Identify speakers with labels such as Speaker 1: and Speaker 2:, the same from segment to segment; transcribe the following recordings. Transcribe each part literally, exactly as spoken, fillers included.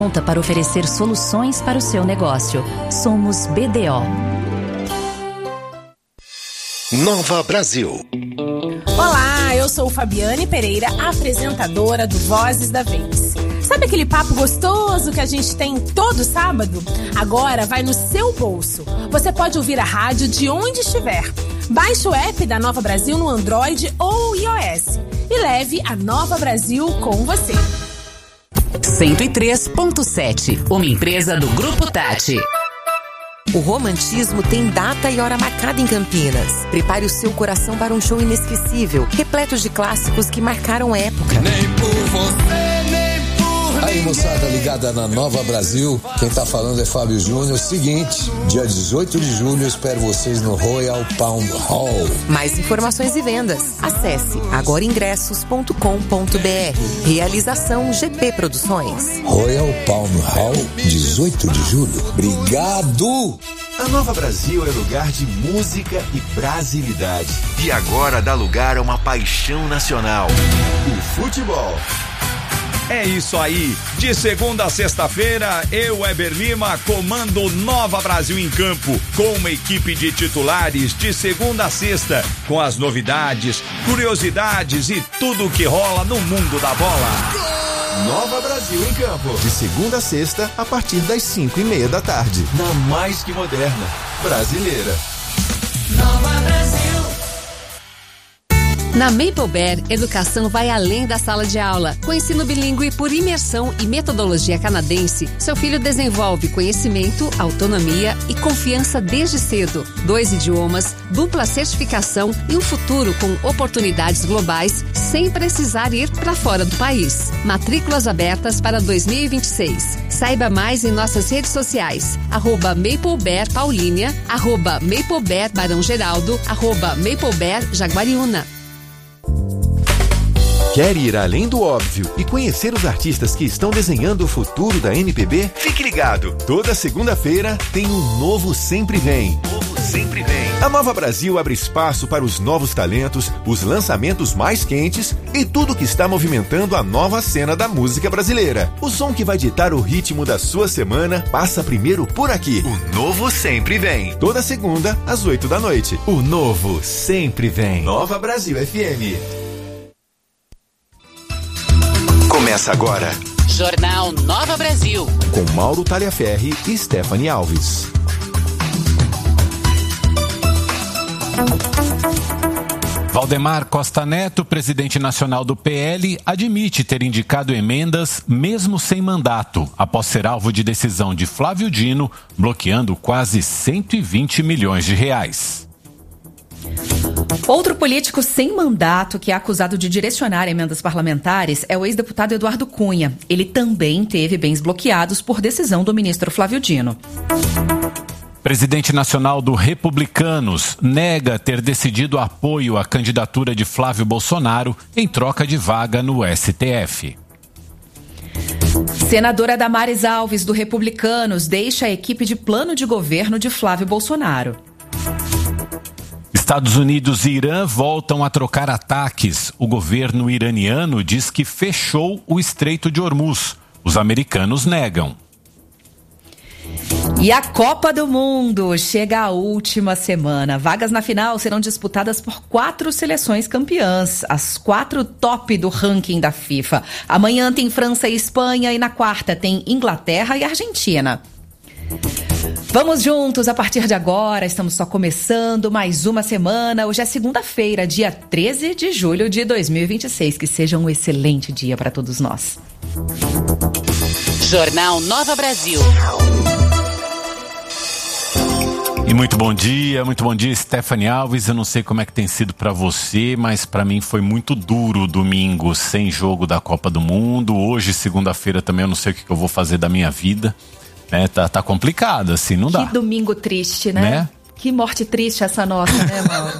Speaker 1: Conta para oferecer soluções para o seu negócio. Somos B D O.
Speaker 2: Nova Brasil.
Speaker 3: Olá, eu sou Fabiane Pereira, apresentadora do Vozes da Vez. Sabe aquele papo gostoso que a gente tem todo sábado? Agora vai no seu bolso. Você pode ouvir a rádio de onde estiver. Baixe o app da Nova Brasil no Android ou iOS e leve a Nova Brasil com você.
Speaker 1: cento e três ponto sete, uma empresa do Grupo Tati.
Speaker 4: O romantismo tem data e hora marcada em Campinas. Prepare o seu coração para um show inesquecível, repleto de clássicos que marcaram época.
Speaker 5: Nem por você, nem por
Speaker 6: Aí, moçada ligada na Nova Brasil, quem tá falando é Fábio Júnior. Seguinte, dia dezoito de julho eu espero vocês no Royal Palm Hall.
Speaker 4: Mais informações e vendas. Acesse agora ingressos ponto com ponto b r. Realização G P Produções.
Speaker 6: Royal Palm Hall, dezoito de julho. Obrigado!
Speaker 7: A Nova Brasil é lugar de música e brasilidade. E agora dá lugar a uma paixão nacional: o futebol.
Speaker 8: É isso aí, de segunda a sexta-feira, eu, Weber Lima, comando Nova Brasil em campo, com uma equipe de titulares de segunda a sexta, com as novidades, curiosidades e tudo o que rola no mundo da bola.
Speaker 7: Nova Brasil em campo, de segunda a sexta, a partir das cinco e meia da tarde, na mais que moderna, brasileira.
Speaker 9: Nova Brasil.
Speaker 10: Na Maple Bear, educação vai além da sala de aula. Com ensino bilíngue por imersão e metodologia canadense, seu filho desenvolve conhecimento, autonomia e confiança desde cedo. Dois idiomas, dupla certificação e um futuro com oportunidades globais sem precisar ir para fora do país. Matrículas abertas para dois mil e vinte e seis. Saiba mais em nossas redes sociais. Arroba Maple Bear Paulínia, arroba Maple Bear Barão Geraldo, arroba Maple Bear Jaguariúna.
Speaker 7: Quer ir além do óbvio e conhecer os artistas que estão desenhando o futuro da M P B? Fique ligado! Toda segunda-feira tem um Novo Sempre Vem. Novo Sempre Vem. A Nova Brasil abre espaço para os novos talentos, os lançamentos mais quentes e tudo que está movimentando a nova cena da música brasileira. O som que vai ditar o ritmo da sua semana passa primeiro por aqui. O Novo Sempre Vem. Toda segunda, às oito da noite. O Novo Sempre Vem. Nova Brasil F M. Começa agora.
Speaker 1: Jornal Nova Brasil.
Speaker 7: Com Mauro Talhaferri e Stephanie Alves.
Speaker 11: Valdemar Costa Neto, presidente nacional do P L, admite ter indicado emendas mesmo sem mandato, após ser alvo de decisão de Flávio Dino, bloqueando quase cento e vinte milhões de reais.
Speaker 12: Outro político sem mandato que é acusado de direcionar emendas parlamentares é o ex-deputado Eduardo Cunha. Ele também teve bens bloqueados por decisão do ministro Flávio Dino.
Speaker 11: Presidente nacional do Republicanos nega ter decidido apoio à candidatura de Flávio Bolsonaro em troca de vaga no S T F.
Speaker 12: Senadora Damares Alves, do Republicanos, deixa a equipe de plano de governo de Flávio Bolsonaro.
Speaker 11: Estados Unidos e Irã voltam a trocar ataques. O governo iraniano diz que fechou o Estreito de Hormuz. Os americanos negam.
Speaker 12: E a Copa do Mundo chega à última semana. Vagas na final serão disputadas por quatro seleções campeãs, as quatro top do ranking da FIFA. Amanhã tem França e Espanha e na quarta tem Inglaterra e Argentina. Vamos juntos a partir de agora, estamos só começando mais uma semana. Hoje é segunda-feira, dia treze de julho de dois mil e vinte e seis. Que seja um excelente dia para todos nós.
Speaker 1: Jornal Nova Brasil.
Speaker 11: E muito bom dia, muito bom dia, Stephanie Alves. Eu não sei como é que tem sido para você, mas para mim foi muito duro o domingo sem jogo da Copa do Mundo. Hoje, segunda-feira, também eu não sei o que eu vou fazer da minha vida. É, tá, tá complicado, assim, não dá.
Speaker 12: Que domingo triste, né?
Speaker 11: né?
Speaker 12: Que morte triste essa nossa, né, Mauro?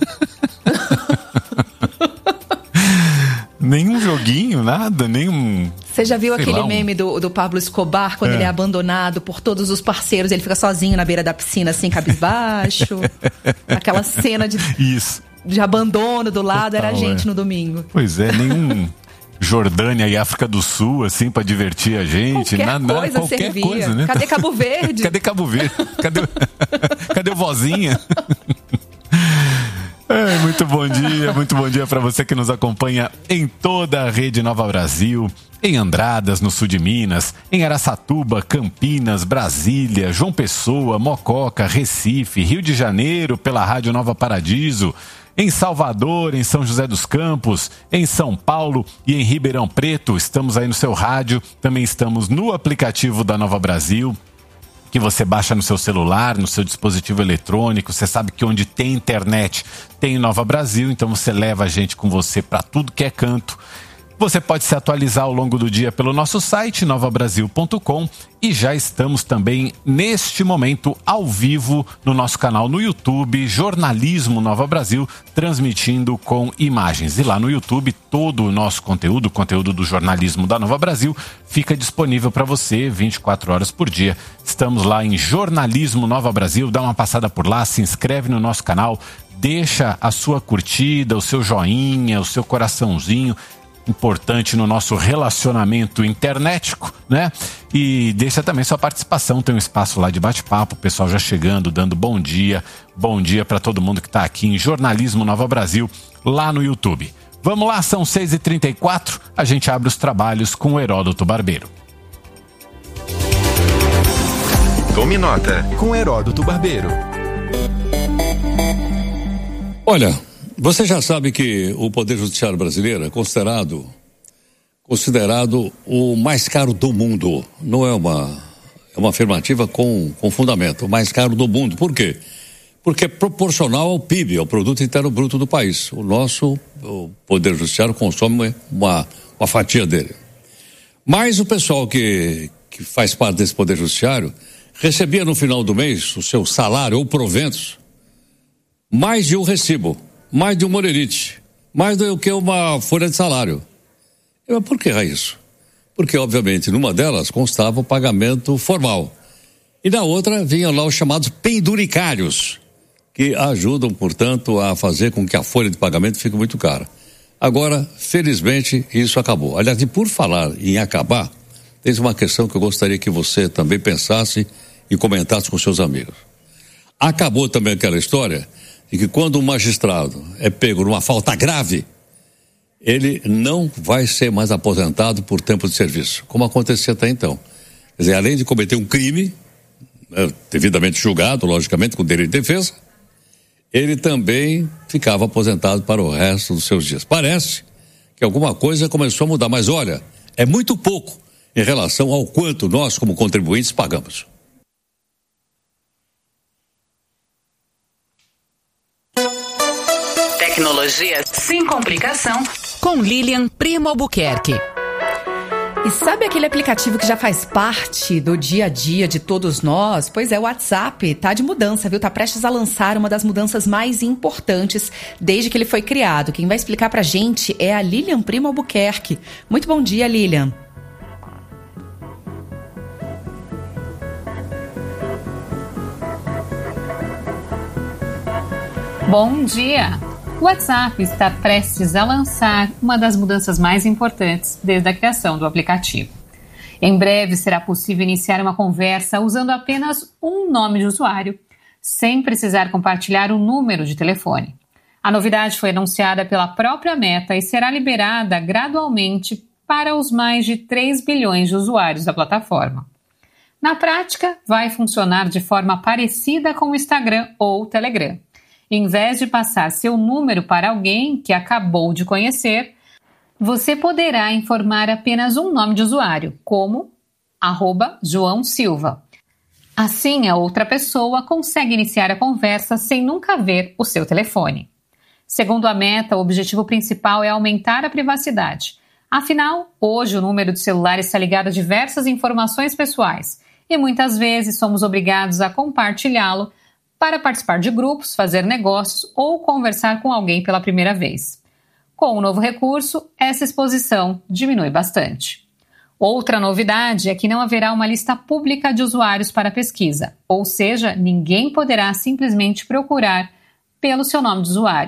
Speaker 11: Nenhum joguinho, nada, nenhum...
Speaker 12: Você já viu aquele
Speaker 11: lá, um...
Speaker 12: meme do, do Pablo Escobar, quando é. ele é abandonado por todos os parceiros, ele fica sozinho na beira da piscina, assim, cabisbaixo? Aquela cena de,
Speaker 11: Isso.
Speaker 12: de abandono do lado. Total, era a gente é. no domingo.
Speaker 11: Pois é, nenhum... Jordânia e África do Sul, assim, pra divertir a gente.
Speaker 12: Qualquer
Speaker 11: na, na,
Speaker 12: coisa
Speaker 11: qualquer
Speaker 12: servia.
Speaker 11: coisa, né?
Speaker 12: Cadê Cabo Verde?
Speaker 11: Cadê Cabo Verde? Cadê, cadê o vozinha? É, muito bom dia, muito bom dia para você que nos acompanha em toda a rede Nova Brasil, em Andradas, no sul de Minas, em Araçatuba, Campinas, Brasília, João Pessoa, Mococa, Recife, Rio de Janeiro, pela Rádio Nova Paradiso, em Salvador, em São José dos Campos, em São Paulo e em Ribeirão Preto. Estamos aí no seu rádio, também estamos no aplicativo da Nova Brasil, que você baixa no seu celular, no seu dispositivo eletrônico. Você sabe que onde tem internet tem Nova Brasil, então você leva a gente com você para tudo que é canto. Você pode se atualizar ao longo do dia pelo nosso site nova brasil ponto com e já estamos também neste momento ao vivo no nosso canal no YouTube, Jornalismo Nova Brasil, transmitindo com imagens. E lá no YouTube todo o nosso conteúdo, o conteúdo do jornalismo da Nova Brasil, fica disponível para você vinte e quatro horas por dia. Estamos lá em Jornalismo Nova Brasil, dá uma passada por lá, se inscreve no nosso canal, deixa a sua curtida, o seu joinha, o seu coraçãozinho, importante no nosso relacionamento internetico, né? E deixa também sua participação, tem um espaço lá de bate-papo, o pessoal já chegando, dando bom dia, bom dia para todo mundo que está aqui em Jornalismo Nova Brasil, lá no YouTube. Vamos lá, são seis e trinta e quatro, a gente abre os trabalhos com o Heródoto Barbeiro.
Speaker 7: Tome nota com Heródoto Barbeiro.
Speaker 13: Olha, você já sabe que o Poder Judiciário brasileiro é considerado, considerado o mais caro do mundo. Não é uma, é uma afirmativa com, com fundamento. O mais caro do mundo. Por quê? Porque é proporcional ao P I B, ao Produto Interno Bruto do país. O nosso o Poder Judiciário consome uma, uma fatia dele. Mas o pessoal que, que faz parte desse Poder Judiciário recebia no final do mês o seu salário ou proventos mais de um recibo. Mais de um molerite, mais do que uma folha de salário. Mas por que é isso? Porque, obviamente, numa delas constava o pagamento formal. E na outra vinham lá os chamados penduricários, que ajudam, portanto, a fazer com que a folha de pagamento fique muito cara. Agora, felizmente, isso acabou. Aliás, e por falar em acabar, tem uma questão que eu gostaria que você também pensasse e comentasse com seus amigos. Acabou também aquela história e que quando um magistrado é pego numa falta grave, ele não vai ser mais aposentado por tempo de serviço, como acontecia até então. Quer dizer, além de cometer um crime, né, devidamente julgado, logicamente, com direito de defesa, ele também ficava aposentado para o resto dos seus dias. Parece que alguma coisa começou a mudar, mas olha, é muito pouco em relação ao quanto nós, como contribuintes, pagamos.
Speaker 1: Tecnologia sem complicação com Lilian Primo Albuquerque.
Speaker 12: E sabe aquele aplicativo que já faz parte do dia a dia de todos nós? Pois é, o WhatsApp tá de mudança, viu? Tá prestes a lançar uma das mudanças mais importantes desde que ele foi criado. Quem vai explicar pra gente é a Lilian Primo Albuquerque. Muito bom dia, Lilian.
Speaker 14: Bom dia! O WhatsApp está prestes a lançar uma das mudanças mais importantes desde a criação do aplicativo. Em breve será possível iniciar uma conversa usando apenas um nome de usuário, sem precisar compartilhar o número de telefone. A novidade foi anunciada pela própria Meta e será liberada gradualmente para os mais de três bilhões de usuários da plataforma. Na prática, vai funcionar de forma parecida com o Instagram ou o Telegram. Em vez de passar seu número para alguém que acabou de conhecer, você poderá informar apenas um nome de usuário, como arroba João Silva. Assim, a outra pessoa consegue iniciar a conversa sem nunca ver o seu telefone. Segundo a Meta, o objetivo principal é aumentar a privacidade. Afinal, hoje o número de celular está ligado a diversas informações pessoais e muitas vezes somos obrigados a compartilhá-lo para participar de grupos, fazer negócios ou conversar com alguém pela primeira vez. Com o novo recurso, essa exposição diminui bastante. Outra novidade é que não haverá uma lista pública de usuários para pesquisa, ou seja, ninguém poderá simplesmente procurar pelo seu nome de usuário.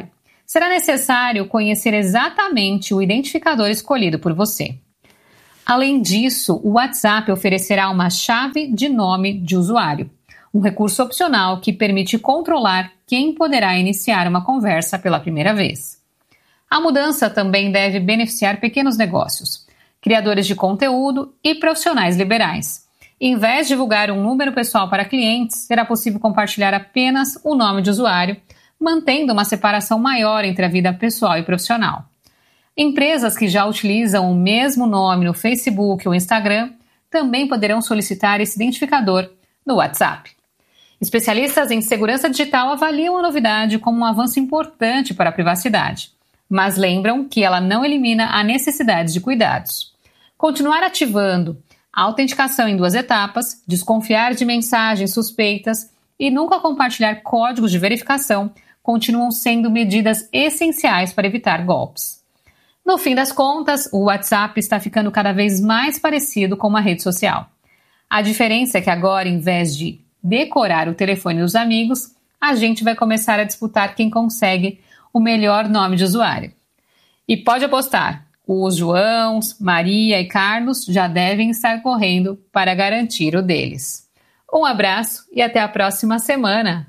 Speaker 14: será necessário conhecer exatamente o identificador escolhido por você. Além disso, o WhatsApp oferecerá uma chave de nome de usuário, um recurso opcional que permite controlar quem poderá iniciar uma conversa pela primeira vez. A mudança também deve beneficiar pequenos negócios, criadores de conteúdo e profissionais liberais. Em vez de divulgar um número pessoal para clientes, será possível compartilhar apenas o nome de usuário, mantendo uma separação maior entre a vida pessoal e profissional. Empresas que já utilizam o mesmo nome no Facebook ou Instagram também poderão solicitar esse identificador no WhatsApp. Especialistas em segurança digital avaliam a novidade como um avanço importante para a privacidade, mas lembram que ela não elimina a necessidade de cuidados. Continuar ativando a autenticação em duas etapas, desconfiar de mensagens suspeitas e nunca compartilhar códigos de verificação continuam sendo medidas essenciais para evitar golpes. No fim das contas, o WhatsApp está ficando cada vez mais parecido com uma rede social. A diferença é que agora, em vez de decorar o telefone dos amigos, a gente vai começar a disputar quem consegue o melhor nome de usuário. E pode apostar, os Joãos, Maria e Carlos já devem estar correndo para garantir o deles. Um abraço e até a próxima semana.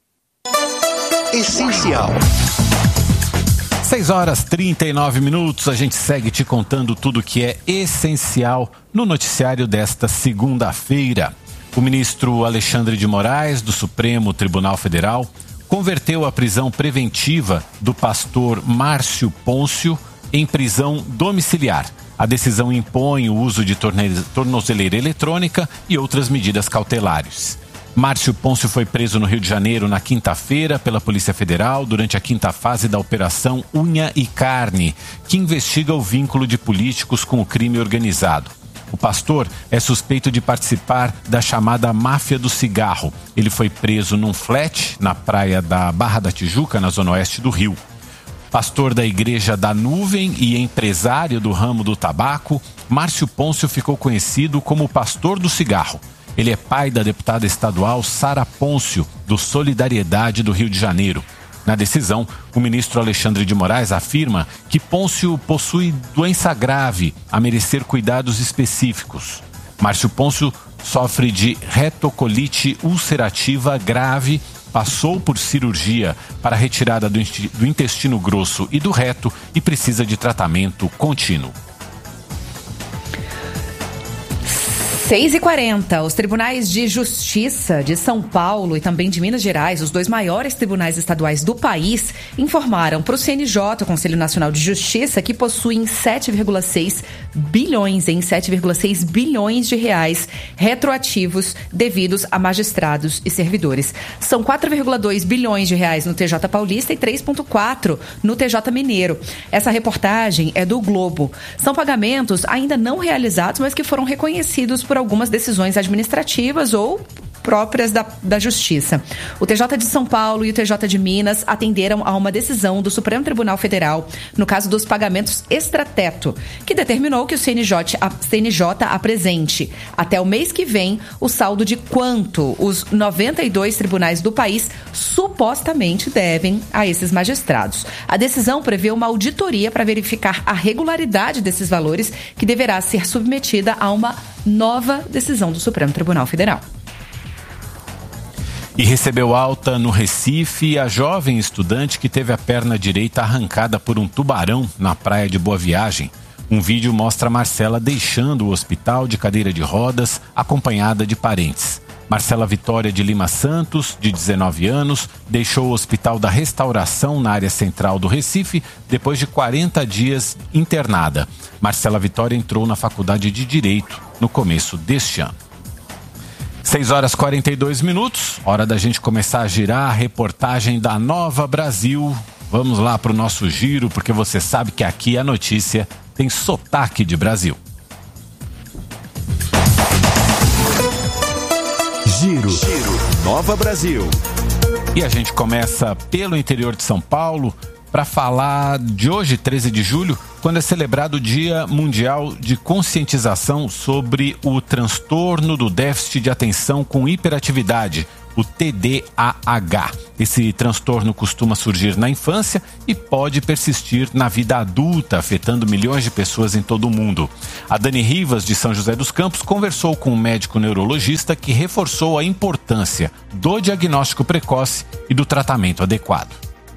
Speaker 2: Essencial.
Speaker 11: seis horas e trinta e nove minutos, a gente segue te contando tudo que é essencial no noticiário desta segunda-feira. O ministro Alexandre de Moraes, do Supremo Tribunal Federal, converteu a prisão preventiva do pastor Márcio Pôncio em prisão domiciliar. A decisão impõe o uso de torne- tornozeleira eletrônica e outras medidas cautelares. Márcio Pôncio foi preso no Rio de Janeiro na quinta-feira pela Polícia Federal durante a quinta fase da Operação Unha e Carne, que investiga o vínculo de políticos com o crime organizado. O pastor é suspeito de participar da chamada máfia do cigarro. Ele foi preso num flat na praia da Barra da Tijuca, na zona oeste do Rio. Pastor da Igreja da Nuvem e empresário do ramo do tabaco, Márcio Pôncio ficou conhecido como o pastor do cigarro. Ele é pai da deputada estadual Sara Pôncio, do Solidariedade do Rio de Janeiro. Na decisão, o ministro Alexandre de Moraes afirma que Pôncio possui doença grave a merecer cuidados específicos. Márcio Pôncio sofre de retocolite ulcerativa grave, passou por cirurgia para retirada do intestino grosso e do reto e precisa de tratamento contínuo.
Speaker 12: seis e quarenta, os tribunais de justiça de São Paulo e também de Minas Gerais, os dois maiores tribunais estaduais do país, informaram para o C N J, o Conselho Nacional de Justiça, que possuem sete vírgula seis bilhões, em sete vírgula seis bilhões de reais retroativos devidos a magistrados e servidores. São quatro vírgula dois bilhões de reais no T J Paulista e três vírgula quatro no T J Mineiro. Essa reportagem é do Globo. São pagamentos ainda não realizados, mas que foram reconhecidos por algumas decisões administrativas ou próprias da, da Justiça. O T J de São Paulo e o T J de Minas atenderam a uma decisão do Supremo Tribunal Federal no caso dos pagamentos extrateto, que determinou que o C N J, a C N J apresente até o mês que vem o saldo de quanto os noventa e dois tribunais do país supostamente devem a esses magistrados. A decisão prevê uma auditoria para verificar a regularidade desses valores, que deverá ser submetida a uma nova decisão do Supremo Tribunal Federal.
Speaker 11: E recebeu alta no Recife a jovem estudante que teve a perna direita arrancada por um tubarão na praia de Boa Viagem. Um vídeo mostra Marcela deixando o hospital de cadeira de rodas, acompanhada de parentes. Marcela Vitória de Lima Santos, de dezenove anos, deixou o Hospital da Restauração na área central do Recife depois de quarenta dias internada. Marcela Vitória entrou na Faculdade de Direito no começo deste ano. seis horas e quarenta e dois minutos, hora da gente começar a girar a reportagem da Nova Brasil. Vamos lá para o nosso giro, porque você sabe que aqui a notícia tem sotaque de Brasil.
Speaker 7: Giro, Giro. Nova Brasil.
Speaker 11: E a gente começa pelo interior de São Paulo para falar de hoje, treze de julho, quando é celebrado o Dia Mundial de Conscientização sobre o transtorno do déficit de atenção com hiperatividade, o T D A H. Esse transtorno costuma surgir na infância e pode persistir na vida adulta, afetando milhões de pessoas em todo o mundo. A Dani Rivas, de São José dos Campos, conversou com um médico neurologista que reforçou a importância do diagnóstico precoce e do tratamento adequado.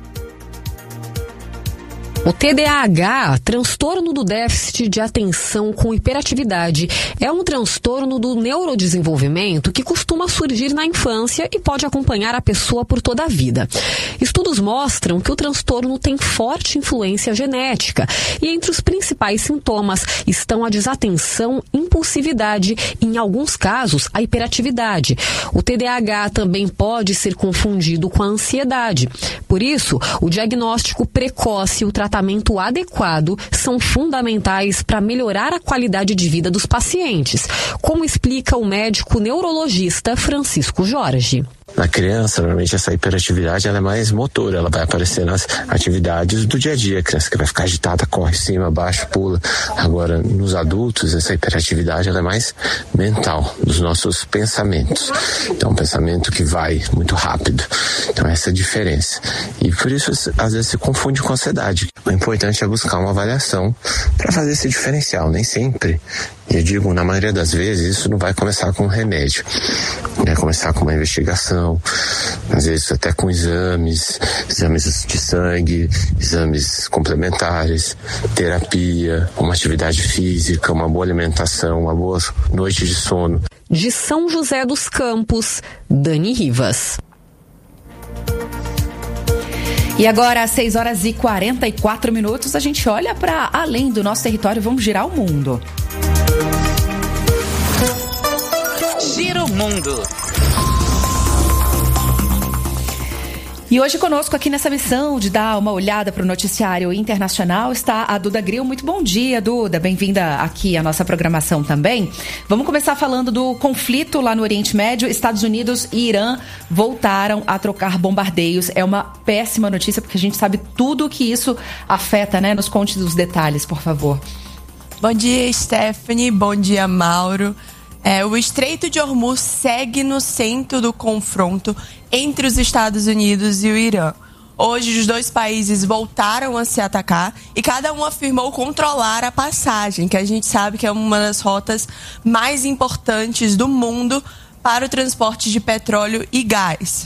Speaker 15: O T D A H, transtorno do déficit de atenção com hiperatividade, é um transtorno do neurodesenvolvimento que costuma surgir na infância e pode acompanhar a pessoa por toda a vida. Estudos mostram que o transtorno tem forte influência genética e entre os principais sintomas estão a desatenção, impulsividade e, em alguns casos, a hiperatividade. O T D A H também pode ser confundido com a ansiedade. Por isso, o diagnóstico precoce e o tratamento tratamento adequado são fundamentais para melhorar a qualidade de vida dos pacientes, como explica o médico neurologista Francisco Jorge.
Speaker 16: Na criança, normalmente essa hiperatividade ela é mais motora, ela vai aparecer nas atividades do dia a dia, a criança que vai ficar agitada, corre cima, baixo, pula. Agora, nos adultos, essa hiperatividade ela é mais mental, dos nossos pensamentos. Então, um pensamento que vai muito rápido. Então, essa é a diferença. E por isso, às vezes, se confunde com ansiedade. O importante é buscar uma avaliação para fazer esse diferencial. Nem sempre, eu digo, na maioria das vezes, isso não vai começar com um remédio. Vai começar com uma investigação, às vezes até com exames, exames de sangue, exames complementares, terapia, uma atividade física, uma boa alimentação, uma boa noite de sono.
Speaker 15: De São José dos Campos, Dani Rivas.
Speaker 12: E agora, às seis horas e quarenta e quatro minutos, a gente olha para além do nosso território, vamos girar o mundo.
Speaker 1: Gira o mundo.
Speaker 12: E hoje conosco aqui nessa missão de dar uma olhada para o noticiário internacional está a Duda Grill. Muito bom dia, Duda. Bem-vinda aqui à nossa programação também. Vamos começar falando do conflito lá no Oriente Médio. Estados Unidos e Irã voltaram a trocar bombardeios. É uma péssima notícia porque a gente sabe tudo o que isso afeta, né? Nos conte os detalhes, por favor.
Speaker 17: Bom dia, Stephanie. Bom dia, Mauro. É, o Estreito de Hormuz segue no centro do confronto entre os Estados Unidos e o Irã. Hoje, os dois países voltaram a se atacar e cada um afirmou controlar a passagem, que a gente sabe que é uma das rotas mais importantes do mundo para o transporte de petróleo e gás.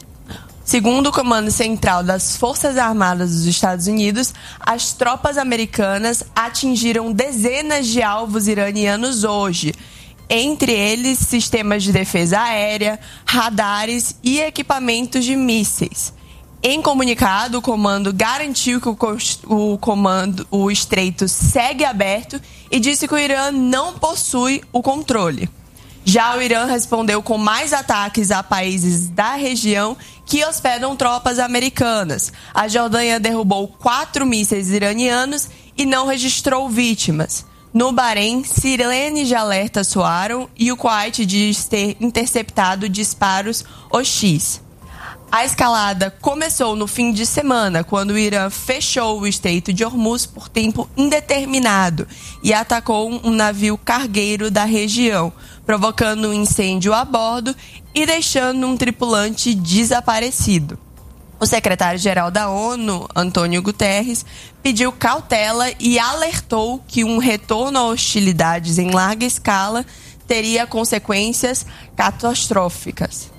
Speaker 17: Segundo o Comando Central das Forças Armadas dos Estados Unidos, as tropas americanas atingiram dezenas de alvos iranianos hoje, entre eles sistemas de defesa aérea, radares e equipamentos de mísseis. Em comunicado, o comando garantiu que o, o, comando, o estreito segue aberto e disse que o Irã não possui o controle. Já o Irã respondeu com mais ataques a países da região que hospedam tropas americanas. A Jordânia derrubou quatro mísseis iranianos e não registrou vítimas. No Bahrein, sirenes de alerta soaram e o Kuwait diz ter interceptado disparos hostis. A escalada começou no fim de semana, quando o Irã fechou o Estreito de Hormuz por tempo indeterminado e atacou um navio cargueiro da região, provocando um incêndio a bordo e deixando um tripulante desaparecido. O secretário-geral da ONU, Antônio Guterres, pediu cautela e alertou que um retorno a hostilidades em larga escala teria consequências catastróficas.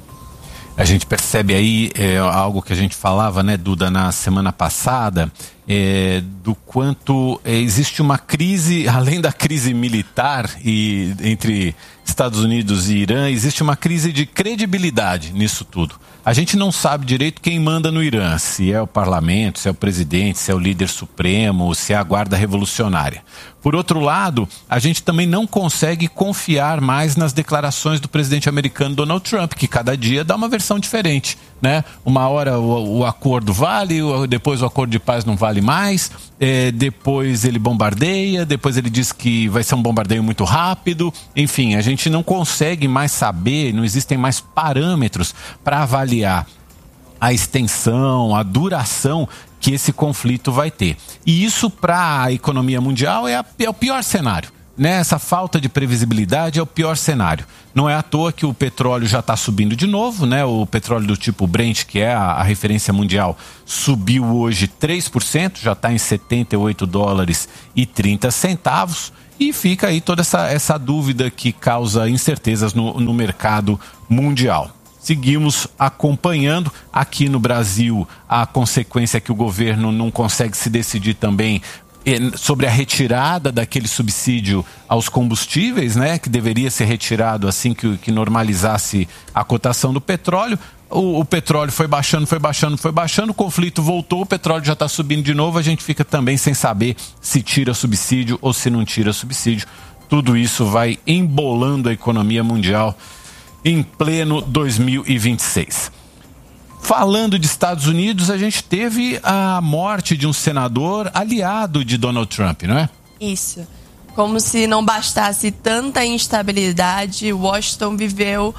Speaker 11: A gente percebe aí é, algo que a gente falava, né, Duda, na semana passada, é, do quanto é, existe uma crise, além da crise militar e, entre Estados Unidos e Irã, existe uma crise de credibilidade nisso tudo. A gente não sabe direito quem manda no Irã, se é o parlamento, se é o presidente, se é o líder supremo, se é a guarda revolucionária. Por outro lado, a gente também não consegue confiar mais nas declarações do presidente americano Donald Trump, que cada dia dá uma versão diferente, né? Uma hora o, o acordo vale, depois o acordo de paz não vale mais, é, depois ele bombardeia, depois ele diz que vai ser um bombardeio muito rápido. Enfim, a gente não consegue mais saber, não existem mais parâmetros para avaliar a extensão, a duração que esse conflito vai ter. E isso para a economia mundial é, a, é o pior cenário, né, essa falta de previsibilidade é o pior cenário. Não é à toa que o petróleo já está subindo de novo, né? O petróleo do tipo Brent, que é a, a referência mundial, subiu hoje três por cento, já está em setenta e oito dólares e trinta centavos. E fica aí toda essa, essa dúvida que causa incertezas no, no mercado mundial. Seguimos acompanhando. Aqui no Brasil, a consequência é que o governo não consegue se decidir também sobre a retirada daquele subsídio aos combustíveis, né, que deveria ser retirado assim que, que normalizasse a cotação do petróleo. O, o petróleo foi baixando, foi baixando, foi baixando, o conflito voltou, o petróleo já está subindo de novo, a gente fica também sem saber se tira subsídio ou se não tira subsídio. Tudo isso vai embolando a economia mundial em pleno dois mil e vinte e seis. Falando de Estados Unidos, a gente teve a morte de um senador aliado de Donald Trump, não é?
Speaker 17: Isso. Como se não bastasse tanta instabilidade, Washington viveu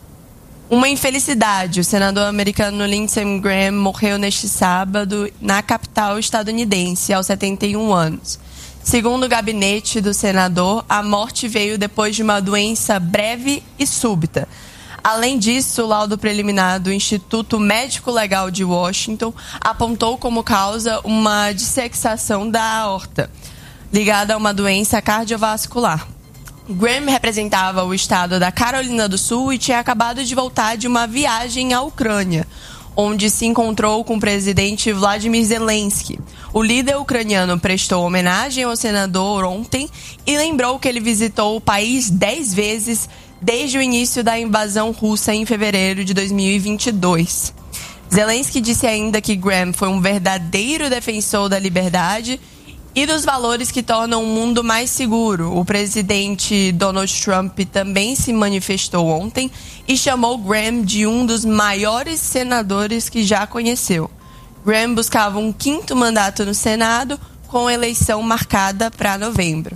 Speaker 17: uma infelicidade. O senador americano Lindsey Graham morreu neste sábado na capital estadunidense, aos setenta e um anos. Segundo o gabinete do senador, a morte veio depois de uma doença breve e súbita. Além disso, o laudo preliminar do Instituto Médico Legal de Washington apontou como causa uma dissecção da aorta, ligada a uma doença cardiovascular. Graham representava o estado da Carolina do Sul e tinha acabado de voltar de uma viagem à Ucrânia, onde se encontrou com o presidente Vladimir Zelensky. O líder ucraniano prestou homenagem ao senador ontem e lembrou que ele visitou o país dez vezes desde o início da invasão russa em fevereiro de dois mil e vinte e dois. Zelensky disse ainda que Graham foi um verdadeiro defensor da liberdade e dos valores que tornam o mundo mais seguro. O presidente Donald Trump também se manifestou ontem e chamou Graham de um dos maiores senadores que já conheceu. Graham buscava um quinto mandato no Senado, com eleição marcada para novembro.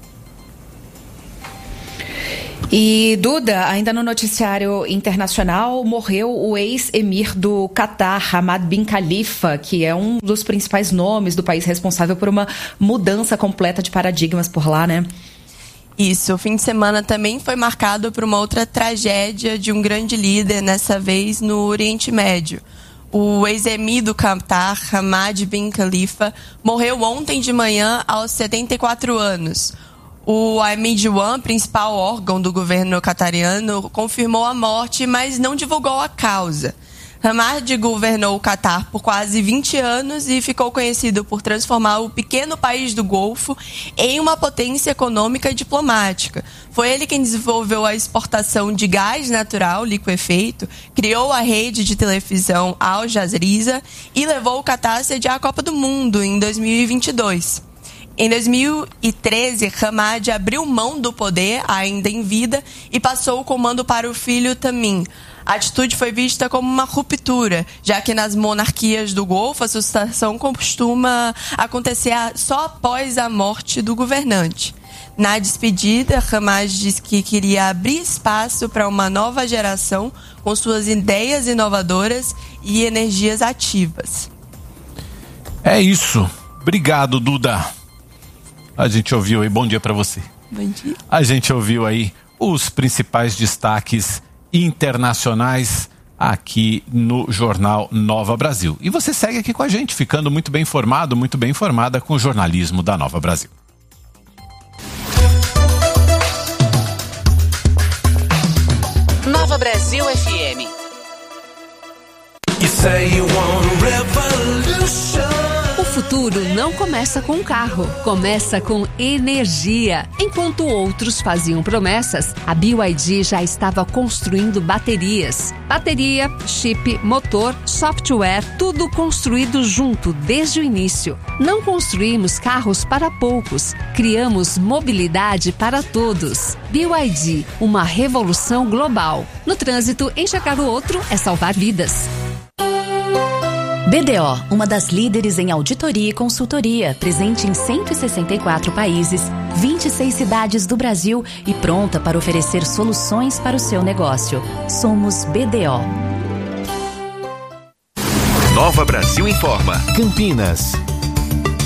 Speaker 12: E, Duda, ainda no noticiário internacional, morreu o ex-emir do Catar, Hamad bin Khalifa, que é um dos principais nomes do país responsável por uma mudança completa de paradigmas por lá, né?
Speaker 17: Isso, o fim de semana também foi marcado por uma outra tragédia de um grande líder, nessa vez no Oriente Médio. O ex-emir do Catar, Hamad bin Khalifa, morreu ontem de manhã aos setenta e quatro anos. O Ahmed One, principal órgão do governo catariano, confirmou a morte, mas não divulgou a causa. Hamad governou o Catar por quase vinte anos e ficou conhecido por transformar o pequeno país do Golfo em uma potência econômica e diplomática. Foi ele quem desenvolveu a exportação de gás natural liquefeito, criou a rede de televisão Al Jazeera e levou o Catar a sediar a Copa do Mundo em dois mil e vinte e dois. Em dois mil e treze, Hamad abriu mão do poder, ainda em vida, e passou o comando para o filho Tamim. A atitude foi vista como uma ruptura, já que nas monarquias do Golfo a sucessão costuma acontecer só após a morte do governante. Na despedida, Hamad disse que queria abrir espaço para uma nova geração com suas ideias inovadoras e energias ativas.
Speaker 11: É isso. Obrigado, Duda. A gente ouviu aí, bom dia para você.
Speaker 17: Bom dia.
Speaker 11: A gente ouviu aí os principais destaques internacionais aqui no Jornal Nova Brasil. E você segue aqui com a gente, ficando muito bem informado, muito bem informada com o jornalismo da Nova Brasil.
Speaker 1: Nova Brasil F M.
Speaker 5: You say you want a revolution.
Speaker 10: O futuro não começa com um carro, começa com energia. Enquanto outros faziam promessas, a B Y D já estava construindo baterias. Bateria, chip, motor, software, tudo construído junto desde o início. Não construímos carros para poucos, criamos mobilidade para todos. B Y D, uma revolução global. No trânsito, enxergar o outro é salvar vidas.
Speaker 18: B D O, uma das líderes em auditoria e consultoria, presente em cento e sessenta e quatro países, vinte e seis cidades do Brasil e pronta para oferecer soluções para o seu negócio. Somos B D O.
Speaker 7: Nova Brasil informa. Campinas.